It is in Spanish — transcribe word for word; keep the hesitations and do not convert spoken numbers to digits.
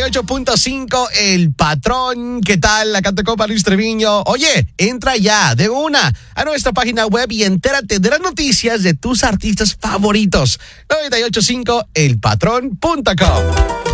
ocho punto cinco, El Patrón. ¿Qué tal? La canto con Luis Treviño. Oye, entra ya de una a nuestra página web y entérate de las noticias de tus artistas favoritos. noventa y ocho punto cinco el patrón punto com.